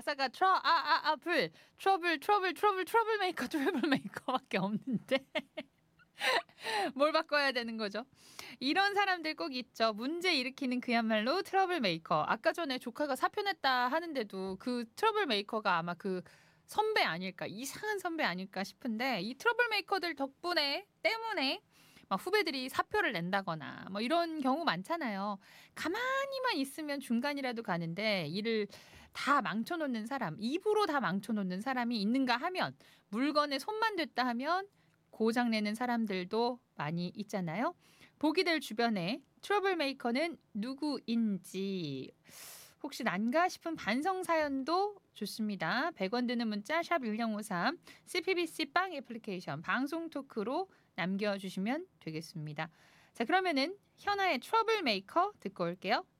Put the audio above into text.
가사가 트러블 메이커 트러블 메이커밖에 없는데 뭘 바꿔야 되는 거죠? 이런 사람들 꼭 있죠. 문제 일으키는 그야말로 트러블 메이커. 아까 전에 조카가 사표 냈다 하는데도 그 트러블 메이커가 아마 그 선배 아닐까, 이상한 선배 아닐까 싶은데 이 트러블 메이커들 덕분에 때문에 막 후배들이 사표를 낸다거나 뭐 이런 경우 많잖아요. 가만히만 있으면 중간이라도 가는데 일을 다 망쳐놓는 사람, 입으로 다 망쳐놓는 사람이 있는가 하면 물건에 손만 댔다 하면 고장내는 사람들도 많이 있잖아요. 보기 될 주변에 트러블 메이커는 누구인지 혹시 난가 싶은 반성 사연도 좋습니다. 100원 드는 문자 샵 1053 CPBC 빵 애플리케이션 방송 토크로 남겨주시면 되겠습니다. 자, 그러면은 현아의 트러블 메이커 듣고 올게요.